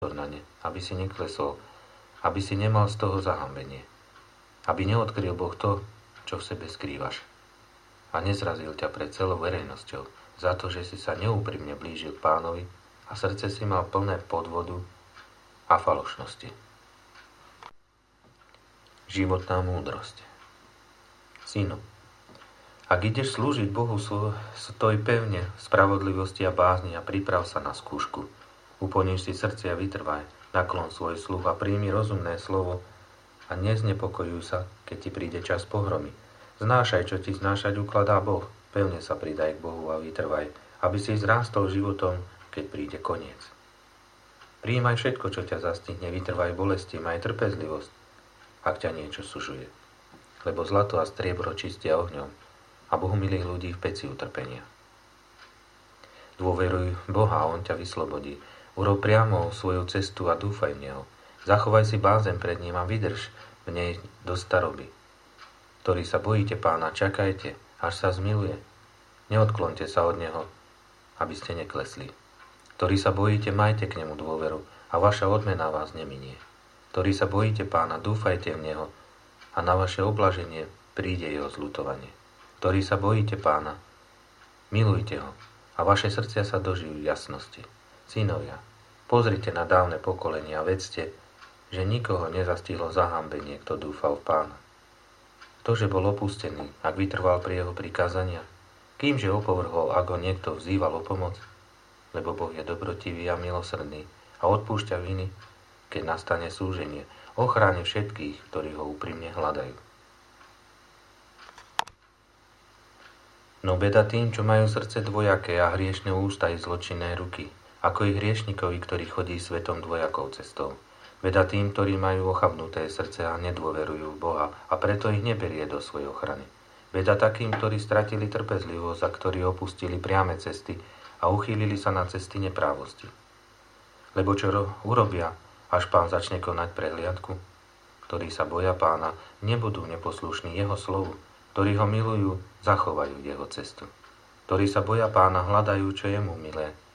na ne, aby si neklesol, aby si nemal z toho zahambenie. Aby neodkryl Boh to, čo v sebe skrývaš. A nezrazil ťa pred celou verejnosťou za to, že si sa neúprimne blížil k Pánovi a srdce si mal plné podvodu a falošnosti. Životná múdrosť. Synu, ak ideš slúžiť Bohu, stoj pevne v spravodlivosti a bázni a priprav sa na skúšku. Uponíš si srdce a vytrvaj, naklon svoj sluch a príjmi rozumné slovo a neznepokojuj sa, keď ti príde čas pohromy. Znášaj, čo ti znášať ukladá Boh, pevne sa pridaj k Bohu a vytrvaj, aby si zrástol životom, keď príde koniec. Prijímaj všetko, čo ťa zastihne, vytrvaj bolesti, maj trpezlivosť, ak ťa niečo sužuje. Lebo zlato a striebro čistia ohňom a Bohu milých ľudí v peci utrpenia. Dôveruj Boha a On ťa vyslobodí. Urob priamo svoju cestu a dúfaj v Neho. Zachovaj si bázeň pred ním a vydrž v nej do staroby. Ktorí sa bojíte Pána, čakajte, až sa zmiluje. Neodklonte sa od Neho, aby ste neklesli. Ktorí sa bojíte, majte k Nemu dôveru a vaša odmena vás neminie. Ktorí sa bojíte Pána, dúfajte v Neho a na vaše oblaženie príde Jeho zľutovanie. Ktorí sa bojíte Pána, milujte Ho a vaše srdcia sa dožijú jasnosti. Synovia, pozrite na dávne pokolenia a vedzte, že nikoho nezastihlo zahambenie, kto dúfal v Pána. Ktože bol opustený, ak vytrval pri jeho prikázaniach, kýmže opovrhol, ak ho niekto vzýval o pomoc, lebo Boh je dobrotivý a milosrdný a odpúšťa viny, keď nastane súženie, ochráni všetkých, ktorí ho úprimne hľadajú. No beda tým, čo majú srdce dvojaké a hriešne ústa i zločinné ruky, ako i hriešnikovi, ktorý chodí svetom dvojakou cestou. Beda tým, ktorí majú ochabnuté srdce a nedôverujú v Boha a preto ich neberie do svojej ochrany. Beda takým, ktorí stratili trpezlivosť a ktorí opustili priame cesty a uchýlili sa na cesty neprávosti. Lebo čo urobia, až Pán začne konať prehliadku? Ktorí sa boja Pána, nebudú neposlušní jeho slovu, ktorí ho milujú, zachovajú jeho cestu. Ktorí sa boja Pána, hľadajú, čo je mu milé,